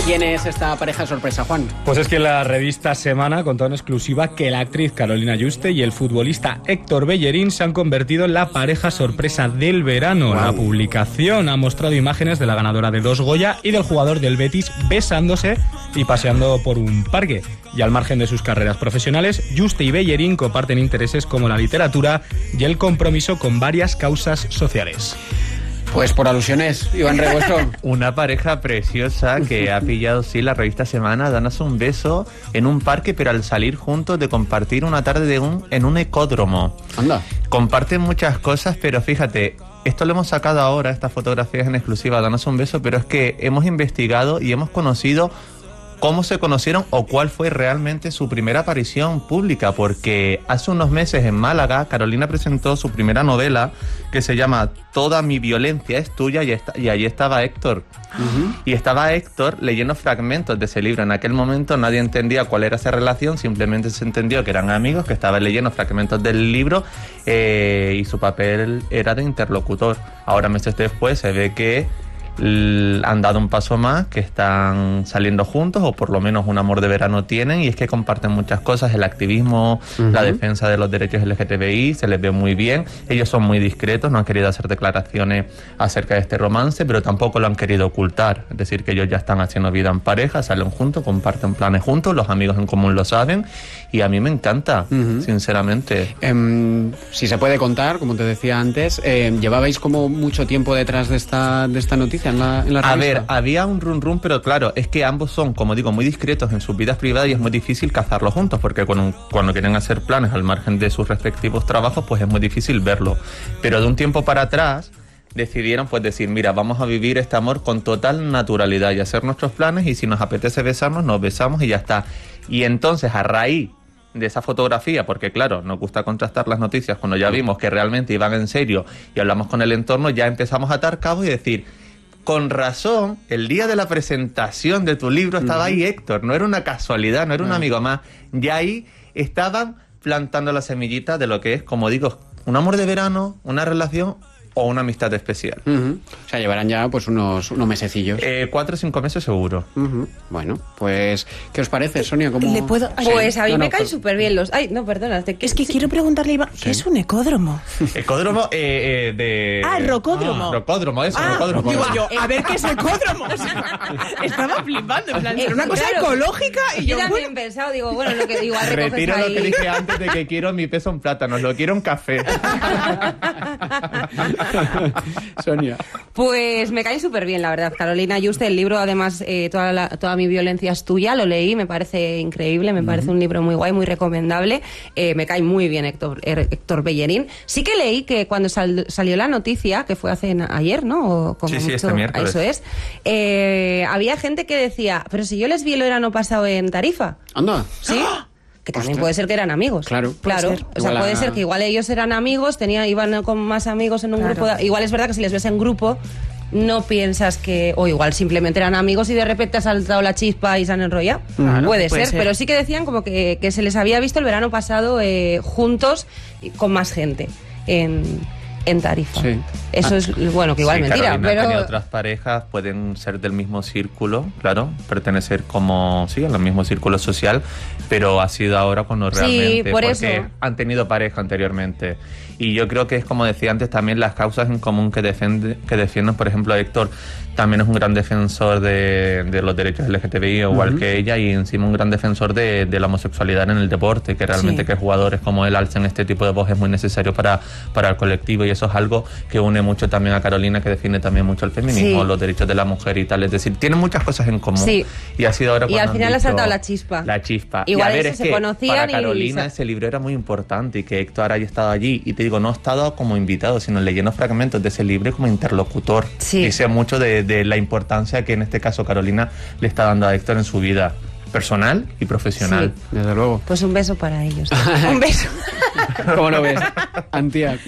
¿Quién es esta pareja sorpresa, Juan? Pues es que la revista Semana contó en exclusiva que la actriz Carolina Juste y el futbolista Héctor Bellerín se han convertido en la pareja sorpresa del verano. Wow. La publicación ha mostrado imágenes de la ganadora de 2 Goya y del jugador del Betis besándose y paseando por un parque. Y al margen de sus carreras profesionales, Juste y Bellerín comparten intereses como la literatura y el compromiso con varias causas sociales. Pues por alusiones, Iván Rebueso. Una pareja preciosa que ha pillado, sí, la revista Semana, dándose un beso en un parque, pero al salir juntos de compartir una tarde en un ecódromo. Anda. Comparten muchas cosas, pero fíjate, esto lo hemos sacado ahora, estas fotografías en exclusiva, dándose un beso, pero es que hemos investigado y hemos conocido cómo se conocieron o cuál fue realmente su primera aparición pública, porque hace unos meses en Málaga Carolina presentó su primera novela que se llama Toda mi violencia es tuya y allí estaba Héctor. Uh-huh. Y estaba Héctor leyendo fragmentos de ese libro. En aquel momento nadie entendía cuál era esa relación, simplemente se entendió que eran amigos, que estaban leyendo fragmentos del libro y su papel era de interlocutor. Ahora, meses después, se ve que han dado un paso más, que están saliendo juntos, o por lo menos un amor de verano tienen, y es que comparten muchas cosas, el activismo, la defensa de los derechos LGTBI, se les ve muy bien. Ellos son muy discretos, no han querido hacer declaraciones acerca de este romance, pero tampoco lo han querido ocultar, es decir, que ellos ya están haciendo vida en pareja, salen juntos, comparten planes juntos, los amigos en común lo saben, y a mí me encanta, sinceramente. Si se puede contar, como te decía antes, ¿llevabais como mucho tiempo detrás de esta noticia en la revista? A ver, había un run, pero claro, es que ambos son, como digo, muy discretos en sus vidas privadas y es muy difícil cazarlos juntos, porque cuando quieren hacer planes al margen de sus respectivos trabajos, pues es muy difícil verlo. Pero de un tiempo para atrás decidieron pues decir, mira, vamos a vivir este amor con total naturalidad y hacer nuestros planes, y si nos apetece besarnos, nos besamos y ya está. Y entonces, a raíz de esa fotografía, porque claro, nos gusta contrastar las noticias, cuando ya vimos que realmente iban en serio y hablamos con el entorno, ya empezamos a atar cabos y decir, con razón, el día de la presentación de tu libro estaba ahí Héctor, no era una casualidad, no era un amigo más, ya ahí estaban plantando la semillita de lo que es, como digo, un amor de verano, una relación o una amistad especial. O sea, llevarán ya pues unos mesecillos. 4 o 5 meses seguro. Bueno, pues, ¿qué os parece, Sonia? ¿Cómo... ¿Le puedo...? Pues a mí me caen súper bien los... Ay, no, perdona. Es que quiero preguntarle a Iván, ¿qué es un ecódromo? Ecódromo de... Ah, rocódromo. Rocódromo, eso, rocódromo. Digo yo, a ver qué es ecódromo. Estaba flipando, en plan, era una cosa ecológica y yo también he pensado, digo, bueno, lo que igual recoges retiro ahí. lo que dije antes de que quiero mi peso en plátanos, lo quiero en café. Sonia. Pues me cae súper bien, la verdad. Carolina Juste, el libro, además, toda mi violencia es tuya, lo leí, me parece increíble, me parece un libro muy guay, muy recomendable. Me cae muy bien Héctor Bellerín. Sí que leí que cuando salió la noticia, que fue ayer, ¿no? O como sí, mucho, este miércoles. Eso es. Había gente que decía, pero si yo les vi el verano pasado en Tarifa. Anda. ¿Sí? Que también puede ser que eran amigos. Claro. O sea, puede ser que igual ellos eran amigos, iban con más amigos en un grupo. Igual es verdad que si les ves en grupo, no piensas que... O igual simplemente eran amigos y de repente ha saltado la chispa y se han enrollado. Puede ser, pero sí que decían como que se les había visto el verano pasado juntos y con más gente en Tarifa. Sí. Eso es, bueno, que igual es mentira, Carolina, pero... tenía otras parejas, pueden ser del mismo círculo, claro, pertenecer como, sí, al mismo círculo social, pero ha sido ahora cuando realmente... por porque eso. han tenido pareja anteriormente. Y yo creo que es, como decía antes, también las causas en común que defienden, por ejemplo, Héctor también es un gran defensor de los derechos LGTBI, igual que ella, y encima un gran defensor de la homosexualidad en el deporte, que realmente que jugadores como él alcen este tipo de voz es muy necesario para el colectivo, y eso es algo que une mucho también a Carolina, que defiende también mucho el feminismo, los derechos de la mujer y tal, es decir, tienen muchas cosas en común. Y ha sido ahora cuando y al final ha saltado la chispa. La chispa. Igual y a ver, eso es se que conocían para Carolina ese libro era muy importante, y que Héctor haya estado allí, y te digo, no ha estado como invitado, sino leyendo fragmentos de ese libro como interlocutor. Dice mucho de la importancia que en este caso Carolina le está dando a Héctor en su vida personal y profesional. Desde luego. Pues un beso para ellos. Un beso. ¿Cómo lo ves, Antía?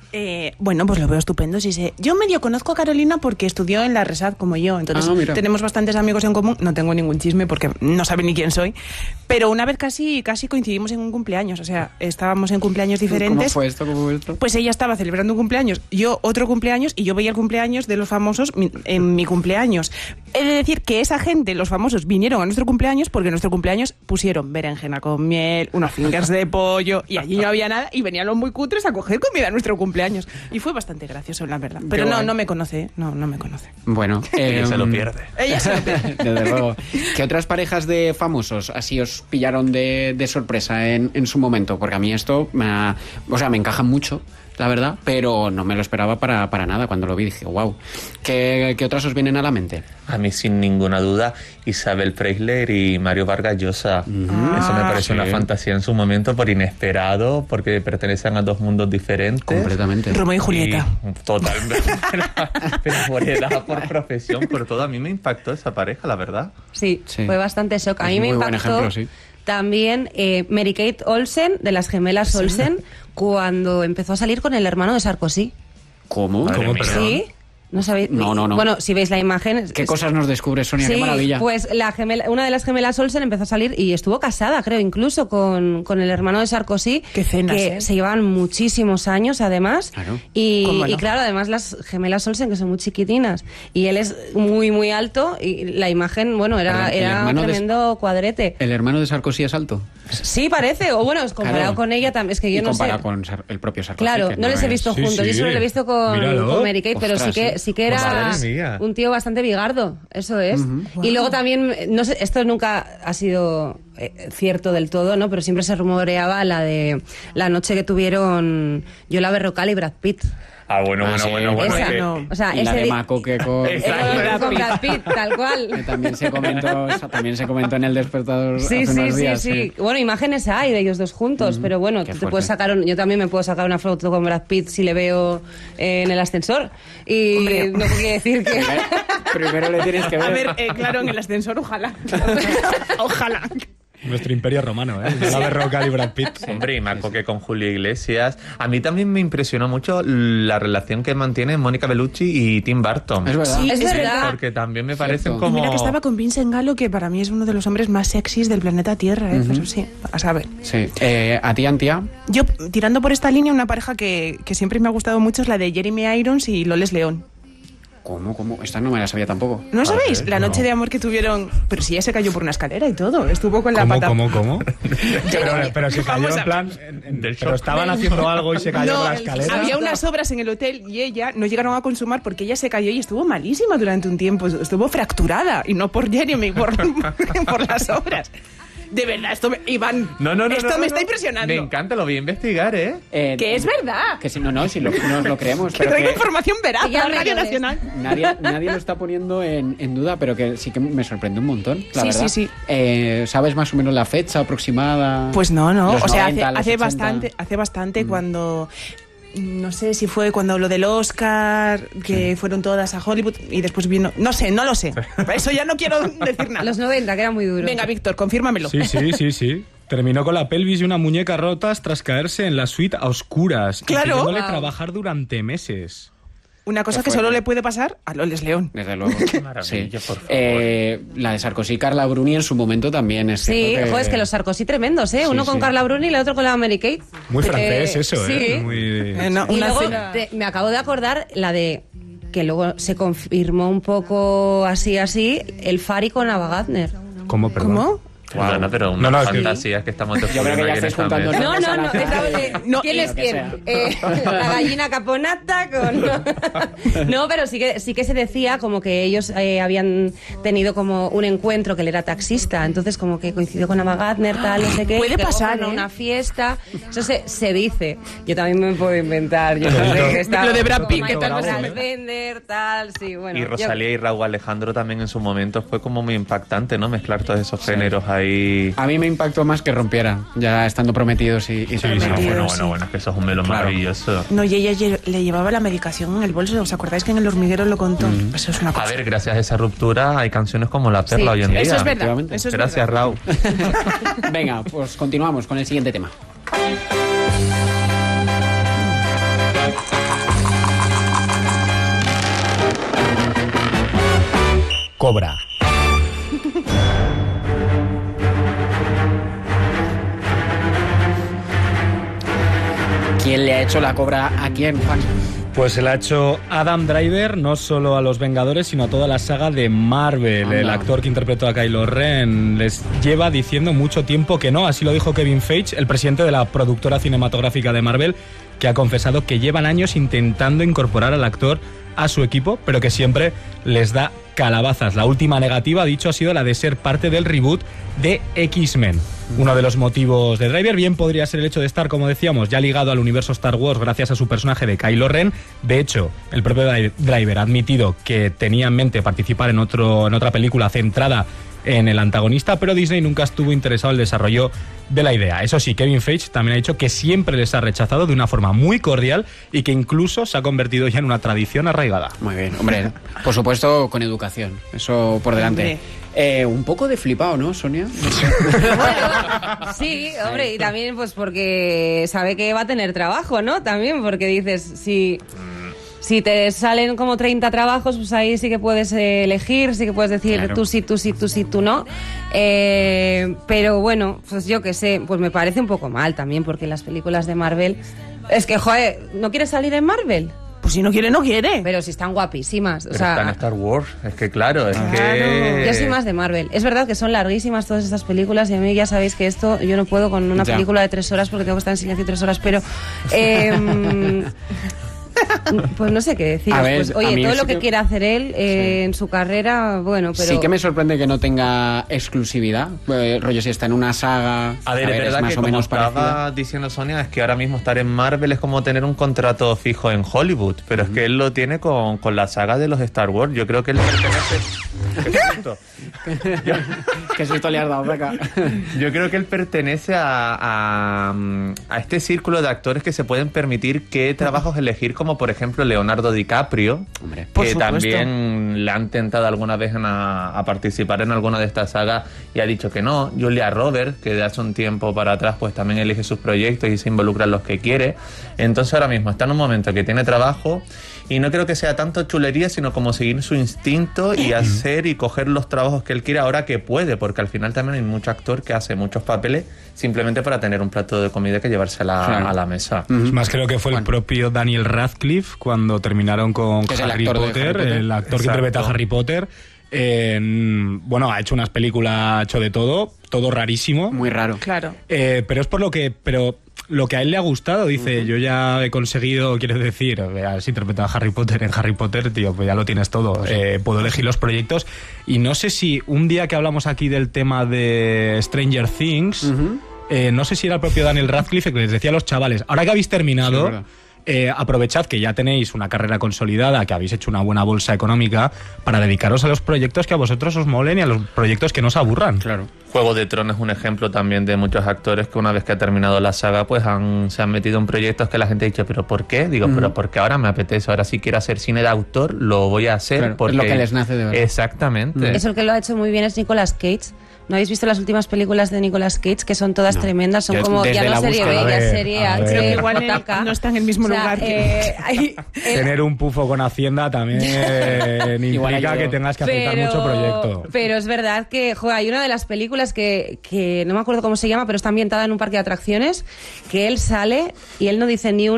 Bueno, pues lo veo estupendo, sí sé. Yo medio conozco a Carolina porque estudió en la RESAD como yo, entonces tenemos bastantes amigos en común. No tengo ningún chisme porque no sabe ni quién soy, pero una vez casi coincidimos en un cumpleaños, o sea, estábamos en cumpleaños diferentes. ¿Cómo fue esto? Pues ella estaba celebrando un cumpleaños, yo otro cumpleaños, y yo veía el cumpleaños de los famosos en mi cumpleaños. He de decir que esa gente, los famosos, vinieron a nuestro cumpleaños porque en nuestro cumpleaños pusieron berenjena con miel, unos fingers de pollo, y allí no había nada, y venían los muy cutres a coger comida a nuestro cumpleaños. Y fue bastante gracioso, la verdad. Pero no me conoce, no me conoce. Bueno, ella se lo pierde. Ella se lo pierde. Desde luego. ¿Qué otras parejas de famosos así os pillaron de sorpresa en su momento? Porque a mí esto me encaja mucho, la verdad, pero no me lo esperaba para nada. Cuando lo vi dije, wow. ¿Qué otras os vienen a la mente? A mí, sin ninguna duda, Isabel Preisler y Mario Vargas Llosa. Eso me pareció una fantasía en su momento, por inesperado, porque pertenecen a dos mundos diferentes. Completamente. Romeo y Julieta. Totalmente. Pero por edad, por profesión, por todo. A mí me impactó esa pareja, la verdad. Sí, fue bastante shock. A mí me muy buen impactó ejemplo, sí. también Mary-Kate Olsen, de las gemelas Olsen, cuando empezó a salir con el hermano de Sarkozy. ¿Cómo? ¿Cómo, perdón? ¿Sí? ¿No sabéis? No. Bueno, si veis la imagen... ¿Qué cosas nos descubre, Sonia? Sí, ¡Qué maravilla! Pues una de las gemelas Olsen empezó a salir y estuvo casada, creo, incluso con el hermano de Sarkozy. Qué cenas, que se llevaban muchísimos años, además. Claro. Y claro, además las gemelas Olsen, que son muy chiquitinas. Y él es muy, muy alto y la imagen, bueno, era un tremendo cuadrete. ¿El hermano de Sarkozy es alto? Sí, parece. O bueno, comparado con ella también. Es que yo no sé. Comparado con el propio Sarkozy. Claro, no les he visto Sí, juntos. sí. Yo solo lo he visto con Mary-Kate, pero Ostras, sí que era Madre mía. un tío bastante bigardo. Eso es. Y luego también, no sé, esto nunca ha sido cierto del todo, ¿no? Pero siempre se rumoreaba la de la noche que tuvieron Yola Berrocal y Brad Pitt. Bueno. Esa, que- no. O sea, Y la ese de di- Mako que con con Brad Pitt, tal cual. que también se comentó en El Despertador Sí, hace unos días. sí. Bueno, imágenes hay de ellos dos juntos, pero bueno, Qué tú te puedes fuerte. yo también me puedo sacar una foto con Brad Pitt si le veo en el ascensor. Y Hombre. no quiere decir que... Primero le tienes que ver. A ver, claro, en el ascensor, ojalá. Ojalá. Nuestro imperio romano, ¿eh? La Berrocal y Brad Pitt. Hombre, y Marco que con Julio Iglesias. A mí también me impresionó mucho la relación que mantienen Mónica Bellucci y Tim Burton. Es verdad. Sí, Es verdad. Porque también me parecen Cierto. Y como... mira que estaba con Vincent Gallo, que para mí es uno de los hombres más sexys del planeta Tierra, ¿eh? Pero sí, a saber. Sí. ¿A ti, Antía? Yo, tirando por esta línea, una pareja que siempre me ha gustado mucho es la de Jeremy Irons y Loles León. ¿Cómo? Esta no me la sabía tampoco. ¿No sabéis? La no. noche de amor que tuvieron... Pero si ella se cayó por una escalera y todo. Estuvo con la pata... ¿Cómo? Pero se cayó Vamos en a plan... Del Pero shock. estaban haciendo algo y se cayó por la escalera. había unas obras en el hotel y ella no llegaron a consumar porque ella se cayó y estuvo malísima durante un tiempo. Estuvo fracturada. Y no por Jeremy, por las obras. De verdad, Iván, esto me está impresionando. Me encanta, lo voy a investigar, ¿eh? Que es verdad. Que si no nos lo creemos. Que Pero traigo que información veraz Que ya a Radio me Nacional. nadie lo está poniendo en duda, pero que sí que me sorprende un montón, la Sí, verdad. sí. ¿Sabes más o menos la fecha aproximada? Pues no. Los O sea, 90, los hace 80. bastante cuando... No sé si fue cuando lo del Oscar, que fueron todas a Hollywood y después vino... No sé, no lo sé. Eso ya no quiero decir nada. Los 90, que era muy duro. Venga, Víctor, confírmamelo. Sí. Terminó con la pelvis y una muñeca rotas tras caerse en la suite a oscuras. Claro. Impidiéndole Wow. trabajar durante meses. Una cosa Qué que fuerte. solo le puede pasar a Loles León. Desde luego. maravilla, por favor. La de Sarkozy y Carla Bruni en su momento también es Sí, cierto es que los Sarkozy tremendos, ¿eh? Sí, Uno con sí. Carla Bruni y el otro con la Mary-Kate. Muy francés eso, sí. ¿eh? Muy... No, Y una luego cena- me acabo de acordar la de que luego se confirmó un poco así, el Fari con Ava Gardner. ¿Cómo? ¿Cómo? Perdona, pero No, unas es que- fantasías que estamos Yo creo que ya estáis juntando No, nombres a no, la no. gente. No, ¿Quién es lo que quién? La gallina caponata con... No, pero sí que se decía como que ellos habían tenido como un encuentro, que él era taxista, entonces como que coincidió con Ava Gardner, tal, no sé qué. Puede que luego pasar, fueron a ¿eh? una fiesta. Eso se dice. Yo también me puedo inventar. Yo no sé que estaba Lo de Brad Pitt, con ¿qué tal? Michael Fassbender, tal, sí, bueno. Y yo- Rosalía y Raúl Alejandro también en su momento fue como muy impactante, ¿no? Mezclar todos esos géneros ahí. A mí me impactó más que rompieran, ya estando prometidos y Sí, Prometidos, bueno, es que eso es un melón Claro. maravilloso. No, y ella le llevaba la medicación en el bolso. ¿Os acordáis que en El Hormiguero lo contó? Eso es una cosa. A ver, gracias a esa ruptura hay canciones como La Perla Sí, hoy en día. Eso es verdad. efectivamente. Eso es Gracias, verdad. Raúl. Venga, pues continuamos con el siguiente tema. Cobra. ¿Quién le ha hecho la cobra a quién, Juan? Pues se la ha hecho Adam Driver, no solo a los Vengadores, sino a toda la saga de Marvel. Anda. El actor que interpretó a Kylo Ren les lleva diciendo mucho tiempo que no. Así lo dijo Kevin Feige, el presidente de la productora cinematográfica de Marvel, que ha confesado que llevan años intentando incorporar al actor a su equipo, pero que siempre les da calabazas. La última negativa, ha dicho, ha sido la de ser parte del reboot de X-Men. Uno de los motivos de Driver bien podría ser el hecho de estar, como decíamos, ya ligado al universo Star Wars gracias a su personaje de Kylo Ren. De hecho, el propio Driver ha admitido que tenía en mente participar en otra película centrada en el antagonista, pero Disney nunca estuvo interesado en el desarrollo de la idea. Eso sí, Kevin Feige también ha dicho que siempre les ha rechazado de una forma muy cordial y que incluso se ha convertido ya en una tradición arraigada. Muy bien, hombre, por supuesto con educación, eso por delante. Un poco de flipado, ¿no, Sonia? Bueno, sí, hombre, y también pues porque sabe que va a tener trabajo, ¿no? También porque dices, si te salen como 30 trabajos, pues ahí sí que puedes elegir, sí que puedes decir Claro. tú sí, tú sí, tú sí, tú no. Pero bueno, pues yo qué sé, pues me parece un poco mal también, porque las películas de Marvel... Es que, joder, ¿no quieres salir en Marvel? Pues si no quiere, no quiere. Pero si están guapísimas. Pero O sea, está en Star Wars, es que claro, es que... yo soy más de Marvel. Es verdad que son larguísimas todas estas películas y a mí ya sabéis que esto yo no puedo con una Ya. película de 3 horas porque tengo que estar en silencio 3 horas, pero... pues no sé qué decir. A ver, Pues, a oye, mí todo sí lo que que- quiera hacer él en su carrera, bueno, pero... Sí que me sorprende que no tenga exclusividad. Rollo, si está en una saga, A ver, es es verdad más que o como menos estaba parecida. diciendo Sonia, es que ahora mismo estar en Marvel es como tener un contrato fijo en Hollywood, pero es que él lo tiene con la saga de los Star Wars. Yo creo que él pertenece... ¿Qué susto? ¿Qué susto le has dado, Beca? Yo creo que él pertenece a este círculo de actores que se pueden permitir qué trabajos elegir, como por ejemplo Leonardo DiCaprio, Hombre, por que supuesto. también le han tentado alguna vez a participar en alguna de estas sagas y ha dicho que no. Julia Roberts, que de hace un tiempo para atrás pues también elige sus proyectos y se involucra en los que quiere. Entonces ahora mismo está en un momento que tiene trabajo y no creo que sea tanto chulería, sino como seguir su instinto y hacer y coger los trabajos que él quiere ahora que puede, porque al final también hay mucho actor que hace muchos papeles simplemente para tener un plato de comida que llevarse Claro. a la mesa. Es más, creo que fue el propio Daniel Radcliffe cuando terminaron con Que es el Harry actor de Potter, Harry Potter. el actor que Exacto. interpreta a Harry Potter. Bueno, ha hecho unas películas, ha hecho de todo rarísimo. muy raro. Claro. Pero es por lo que... Pero lo que a él le ha gustado, dice, yo ya he conseguido, quiero decir, has interpretado a Harry Potter en Harry Potter, tío, pues ya lo tienes todo. Puedo elegir los proyectos. Y no sé si un día que hablamos aquí del tema de Stranger Things, no sé si era el propio Daniel Radcliffe el que les decía a los chavales, ahora que habéis Sí, terminado... es verdad. Aprovechad que ya tenéis una carrera consolidada, que habéis hecho una buena bolsa económica para dedicaros a los proyectos que a vosotros os molen y a los proyectos que no os aburran. Claro. Juego de Tronos es un ejemplo también de muchos actores que una vez que ha terminado la saga pues se han metido en proyectos que la gente ha dicho, ¿pero por qué? Digo, pero porque ahora me apetece, ahora si quiero hacer cine de autor lo voy a hacer. Claro, es porque lo que les nace de verdad. Exactamente. Eso el que lo ha hecho muy bien es Nicolas Cage. ¿No habéis visto las últimas películas de Nicolas Cage? Que son todas tremendas, son Yo como desde ya no la serie búsqueda. B, ya A ver, serie a H, ver. Igual J.K.. no está en el mismo lugar que- Tener un pufo con Hacienda también Igual implica ayudó. que tengas que aceptar mucho proyecto. Pero es verdad que hay una de las películas que no me acuerdo cómo se llama, pero está ambientada en un parque de atracciones, que él sale y él no dice ni un